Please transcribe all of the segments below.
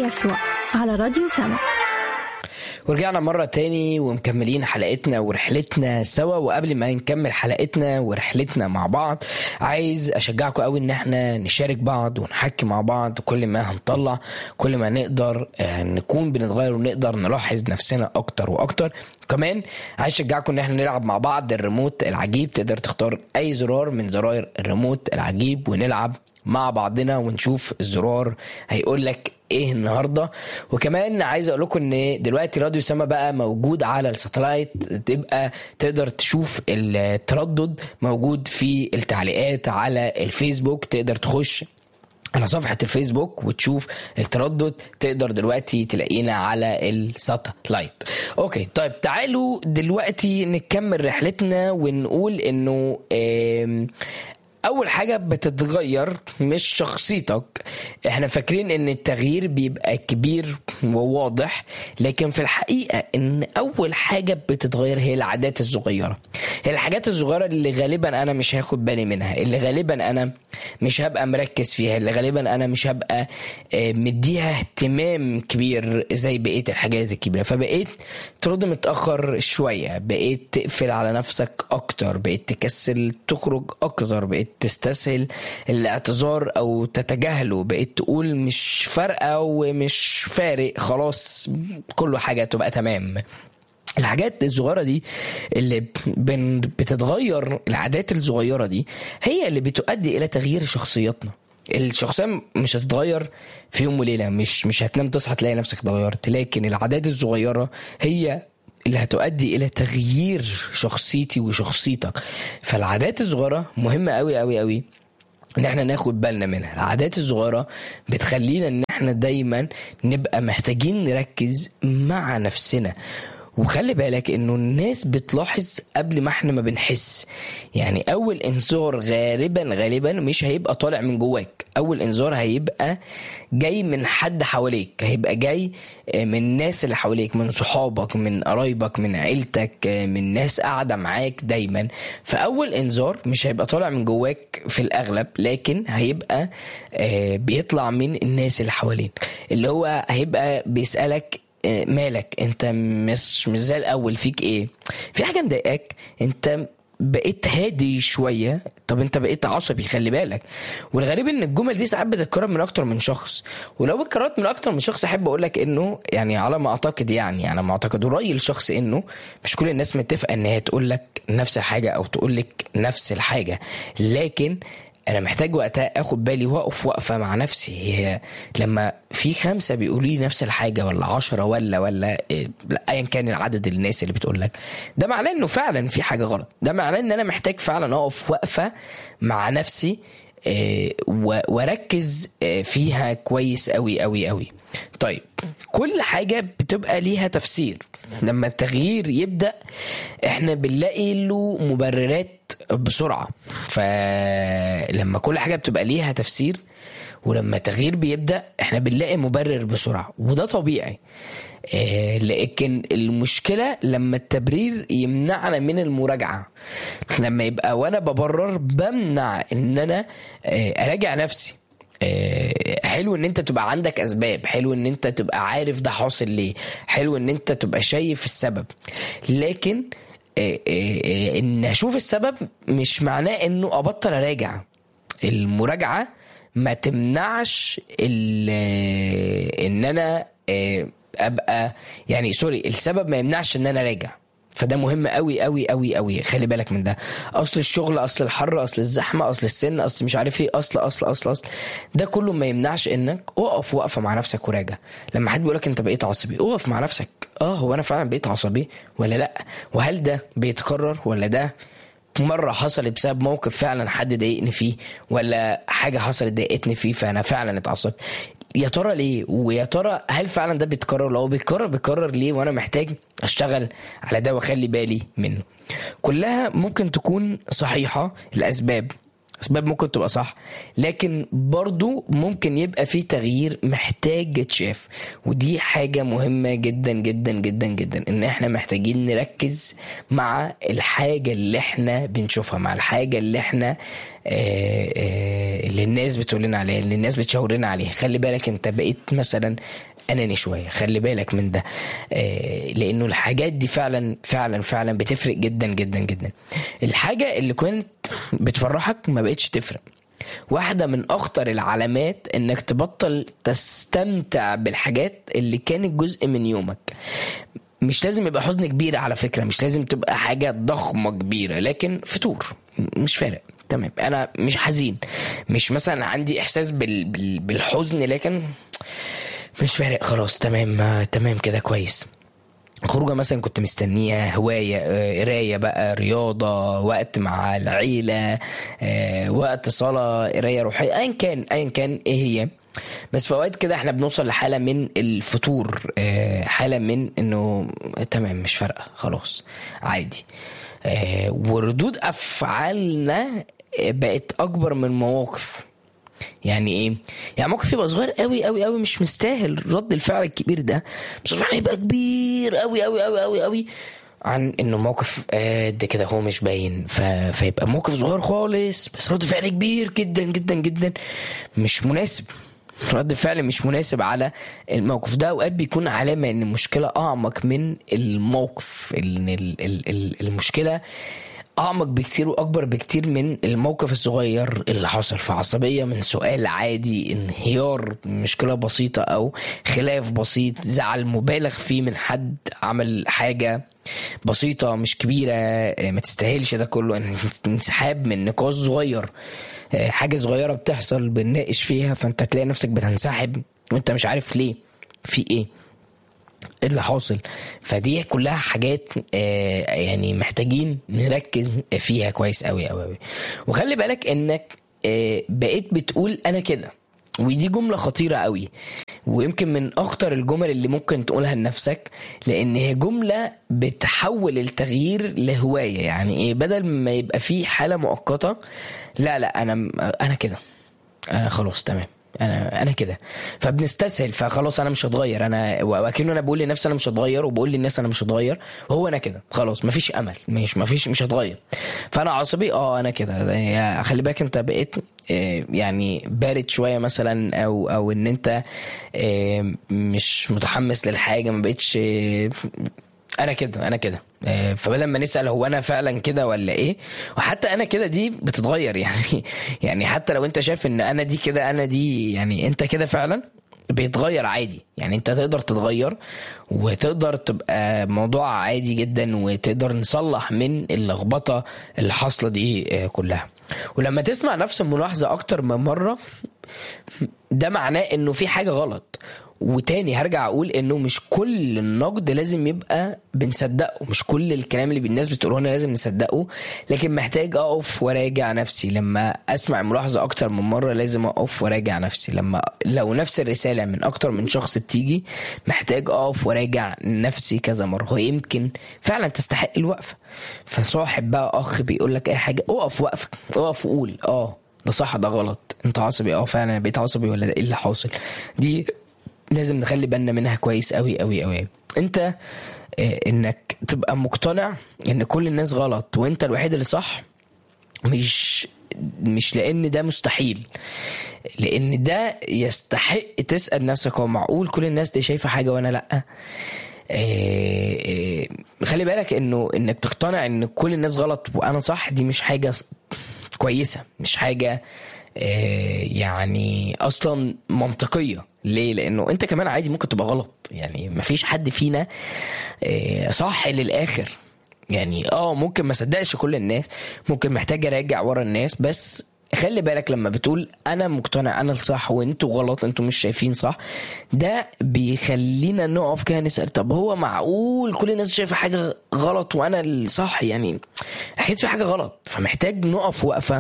يسوع على راديو سما. ورجعنا مرة تاني ومكملين حلقتنا ورحلتنا سوا. وقبل ما نكمل حلقتنا ورحلتنا مع بعض، عايز أشجعكم قوي إن احنا نشارك بعض ونحكي مع بعض. كل ما هنطلع كل ما نقدر نكون بنتغير ونقدر نلاحظ نفسنا أكتر وأكتر. كمان عايز أشجعكم إن احنا نلعب مع بعض الريموت العجيب. تقدر تختار أي زرار من زراير الريموت العجيب ونلعب مع بعضنا ونشوف الزرار هيقولك ايه النهاردة. وكمان عايز اقول لكم ان دلوقتي راديو سما بقى موجود على الساتلايت، تبقى تقدر تشوف التردد موجود في التعليقات على الفيسبوك. تقدر تخش على صفحة الفيسبوك وتشوف التردد، تقدر دلوقتي تلاقينا على الساتلايت. اوكي طيب، تعالوا دلوقتي نكمل رحلتنا ونقول انه اول حاجة بتتغير مش شخصيتك. احنا فاكرين ان التغيير بيبقى كبير وواضح، لكن في الحقيقة ان اول حاجة بتتغير هي العادات الصغيرة. هي الحاجات الصغيرة اللي غالبا انا مش هاخد بالي منها، اللي غالبا انا مش هبقى مركز فيها، اللي غالبا انا مش هبقى مديها اهتمام كبير زي بقية الحاجات الكبيرة. فبقيت ترد متأخر شوية، بقيت تقفل على نفسك اكتر، بقيت تكسل تخرج اكتر، بقيت تستسهل الاعتذار او تتجاهله، بقيت تقول مش فارقة ومش فارق، خلاص كل حاجة تبقى تمام. الحاجات الصغيرة دي اللي بتتغير، العادات الصغيرة دي هي اللي بتؤدي الى تغيير شخصياتنا. الشخصية مش هتتغير في يوم وليلة، مش هتنام تصحى تلاقي نفسك اتغيرت، لكن العادات الصغيرة هي اللي هتؤدي الى تغيير شخصيتي وشخصيتك. فالعادات الصغيرة مهمة قوي قوي قوي ان احنا ناخد بالنا منها. العادات الصغيرة بتخلينا ان احنا دايما نبقى محتاجين نركز مع نفسنا. وخلي بالك انه الناس بتلاحظ قبل ما احنا ما بنحس. يعني اول انذار غالبا مش هيبقى طالع من جواك، اول انذار هيبقى جاي من حد حواليك، هيبقى جاي من الناس اللي حواليك، من صحابك، من قرايبك، من عيلتك، من ناس قاعدة معاك دايما. فاول انذار مش هيبقى طالع من جواك في الاغلب، لكن هيبقى بيطلع من الناس اللي حواليك، اللي هو هيبقى بيسألك مالك، انت مش زي الاول، فيك ايه، في حاجه مضايقاك، انت بقيت هادي شويه، طب انت بقيت عصبي، خلي بالك. والغريب ان الجمل دي ساعات بتتكرر من اكتر من شخص. ولو اتكررت من اكتر من شخص احب اقول لك انه يعني على ما اعتقد، يعني انا ما اعتقد ورايي الشخص انه مش كل الناس متفقه ان هي تقول لك نفس الحاجه او تقول لك نفس الحاجه، لكن انا محتاج وقتها اخد بالي واقف وقفه مع نفسي. هي لما في 5 بيقولوا لي نفس الحاجه ولا 10 ولا ايا كان العدد الناس اللي بتقول لك، ده معناه انه فعلا في حاجه غلط. ده معناه ان انا محتاج فعلا اقف وقفه مع نفسي واركز فيها كويس قوي قوي قوي. طيب، كل حاجه بتبقى ليها تفسير. لما التغيير يبدأ احنا بنلاقي له مبررات بسرعة. فلما كل حاجة بتبقى ليها تفسير ولما التغيير بيبدأ احنا بنلاقي مبرر بسرعة، وده طبيعي. لكن المشكلة لما التبرير يمنعنا من المراجعة. لما يبقى وانا ببرر بمنع ان انا اراجع نفسي. حلو ان انت تبقى عندك اسباب، حلو ان انت تبقى عارف ده حاصل ليه، حلو ان انت تبقى شايف السبب، لكن ان اشوف السبب مش معناه انه ابطل اراجع. المراجعة ما تمنعش ان انا ابقى يعني السبب ما يمنعش ان انا راجع. فده مهم قوي قوي قوي قوي، خلي بالك من ده. اصل الشغل، اصل الحر، اصل الزحمه، اصل السن، اصل مش عارف ايه، اصل ده كله ما يمنعش انك اقف وقفه مع نفسك وراجع. لما حد بيقولك انت بقيت عصبي، اقف مع نفسك. هو انا فعلا بقيت عصبي ولا لا؟ وهل ده بيتكرر ولا ده مرة حصلت بسبب موقف فعلا حد ضايقني فيه، ولا حاجة حصلت ضايقتني فيه فأنا فعلا اتعصبت؟ يا ترى ليه؟ ويا ترى هل فعلا ده بيتكرر؟ لو بيتكرر ليه؟ وانا محتاج اشتغل على ده واخلي بالي منه. كلها ممكن تكون صحيحة، الاسباب ممكن تبقى صح، لكن برضو ممكن يبقى في تغيير محتاج يتشاف. ودي حاجة مهمة جدا جدا جدا جدا، ان احنا محتاجين نركز مع الحاجة اللي احنا بنشوفها، مع الحاجة اللي احنا اللي الناس بتقولنا عليها، اللي الناس بتشاورنا عليها. خلي بالك انت بقيت مثلا اناني شويه. خلي بالك من ده، لانه الحاجات دي فعلا فعلا فعلا بتفرق جدا جدا جدا. الحاجه اللي كنت بتفرحك ما بقتش تفرق. واحدة من أخطر العلامات إنك تبطل تستمتع بالحاجات اللي كانت جزء من يومك. مش لازم يبقى حزن كبير على فكرة، مش لازم تبقى حاجة ضخمة كبيرة، لكن فتور مش فارق. تمام، أنا مش حزين، مش مثلا عندي إحساس بالحزن، لكن مش فارق خلاص. تمام كده كويس. خروجه مثلا كنت مستنيها، هواية، قراية بقى، رياضة، وقت مع العيلة، وقت صلاة، قراية روحية، ايا كان ايه هي. بس في اوقات كده احنا بنوصل لحالة من الفتور، حالة من انه تمام مش فارقة خلاص عادي. وردود افعالنا بقت اكبر من مواقف. يعني ايه؟ يعني موقف يبقى صغير قوي قوي قوي مش مستاهل رد الفعل الكبير ده، بس الفعل يبقى كبير قوي قوي قوي قوي قوي عن انه موقف ده كده هو مش باين. فيبقى موقف صغير خالص بس رد فعل كبير جدا جدا جدا، مش مناسب. رد فعل مش مناسب على الموقف ده. اوقات بيكون علامة ان المشكلة اعمق من الموقف، ان المشكلة أعمق بكتير وأكبر بكتير من الموقف الصغير اللي حصل في عصبية من سؤال عادي، انهيار مشكلة بسيطة أو خلاف بسيط، زعل مبالغ فيه من حد، عمل حاجة بسيطة مش كبيرة ما تستاهلش ده كله، انسحاب من نقاش صغير، حاجة صغيرة بتحصل بنناقش فيها فأنت تلاقي نفسك بتنسحب وأنت مش عارف ليه، في إيه اللي حاصل. فدي كلها حاجات يعني محتاجين نركز فيها كويس قوي قوي قوي. وخلي بالك انك بقيت بتقول انا كده، ودي جملة خطيرة قوي، ويمكن من اخطر الجمل اللي ممكن تقولها لنفسك، لان هي جملة بتحول التغيير لهواية. يعني ايه؟ بدل ما يبقى فيه حالة مؤقتة، لا انا كده، انا خلاص تمام، انا كده، فبنستسهل، فخلاص انا مش هتغير، انا واكنه انا بقول لنفسي انا مش هتغير، وبقول للناس انا مش هتغير، وهو انا كده خلاص مفيش امل، مش هتغير، فانا عصبي انا كده. خلي بالك انت بقيت يعني بارد شويه مثلا، او ان انت مش متحمس للحاجه، ما بقتش انا كده. فبدل ما نسأل هو انا فعلا كده ولا ايه، وحتى انا كده دي بتتغير يعني حتى لو انت شايف ان انا دي كده، انا دي يعني انت كده فعلا بيتغير عادي. يعني انت تقدر تتغير وتقدر تبقى موضوع عادي جدا، وتقدر نصلح من اللخبطة اللي حاصلة دي كلها. ولما تسمع نفس الملاحظة اكتر من مرة، ده معناه انه في حاجة غلط. وتاني هرجع اقول انه مش كل النقد لازم يبقى بنصدقه، مش كل الكلام اللي الناس بتقوله لنا لازم نصدقه، لكن محتاج اقف وراجع نفسي. لما اسمع ملاحظة اكتر من مرة لازم اقف وراجع نفسي. لو نفس الرسالة من اكتر من شخص بتيجي، محتاج اقف وراجع نفسي كذا مرة، هو يمكن فعلا تستحق الوقفة. فصاحب بقى اخ بيقول لك اي حاجة، اقف وقفك، اقف وقول ده صح ده غلط، انت عصبي فعلا انا بقيت عصبي، ولا ده ايه اللي حاصل. دي لازم نخلي بالنا منها كويس قوي قوي قوي. انت انك تبقى مقتنع ان كل الناس غلط وانت الوحيد اللي صح، مش لان ده مستحيل، لان ده يستحق تسأل نفسك هو معقول كل الناس دي شايفة حاجة وانا لأ؟ خلي بالك انك تقتنع ان كل الناس غلط وانا صح، دي مش حاجة كويسة، مش حاجة يعني اصلا منطقية. ليه؟ لانه انت كمان عادي ممكن تبقى غلط. يعني مفيش حد فينا صح للاخر. يعني ممكن ما صدقش كل الناس، ممكن محتاج اراجع ورا الناس. بس خلي بالك لما بتقول انا مقتنع انا الصح وانتوا غلط، انتوا مش شايفين صح، ده بيخلينا نقف كده نسأل طب هو معقول كل الناس شايفة حاجة غلط وانا الصح؟ يعني اكيد في حاجة غلط. فمحتاج نقف وقفة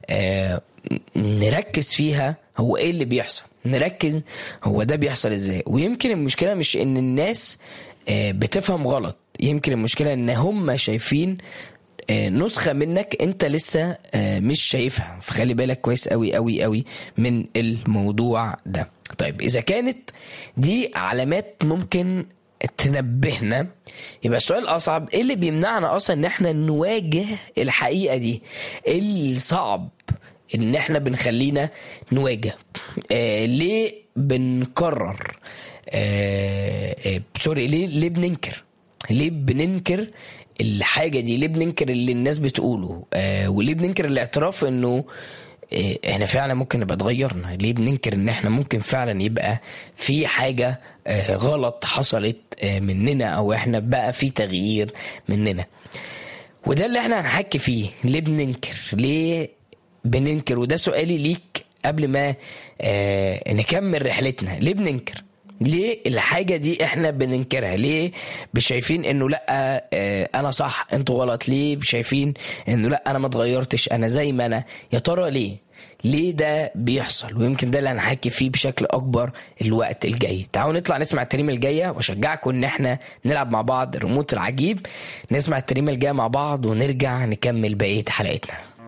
نركز فيها هو ايه اللي بيحصل، نركز هو ده بيحصل ازاي. ويمكن المشكلة مش ان الناس بتفهم غلط، يمكن المشكلة ان هم شايفين نسخة منك انت لسه مش شايفها. فخلي بالك كويس قوي قوي قوي من الموضوع ده. طيب اذا كانت دي علامات ممكن تنبهنا، يبقى السؤال الاصعب ايه اللي بيمنعنا اصلا ان احنا نواجه الحقيقة دي؟ ايه الصعب ان احنا بنخلينا نواجه؟ ليه بنكرر سوري، ليه بننكر؟ ليه بننكر الحاجة دي؟ ليه بننكر اللي الناس بتقوله؟ وليه بننكر الاعتراف انه احنا فعلا ممكن نبقى اتغيرنا؟ ليه بننكر ان احنا ممكن فعلا يبقى في حاجة غلط حصلت مننا، او احنا بقى في تغيير مننا؟ وده اللي احنا هنحكي فيه. ليه بننكر؟ ليه بننكر؟ وده سؤالي ليك قبل ما نكمل رحلتنا. ليه بننكر؟ ليه الحاجة دي احنا بننكرها؟ ليه شايفين انه لا انا صح انتوا غلط؟ ليه شايفين انه لا انا ما اتغيرتش، انا زي ما انا؟ يا ترى ليه ده بيحصل؟ ويمكن ده اللي هنحكي فيه بشكل اكبر الوقت الجاي. تعالوا نطلع نسمع الترنيمة الجاية، واشجعكم ان احنا نلعب مع بعض ريموت العجيب. نسمع الترنيمة الجاية مع بعض ونرجع نكمل بقية حلقتنا.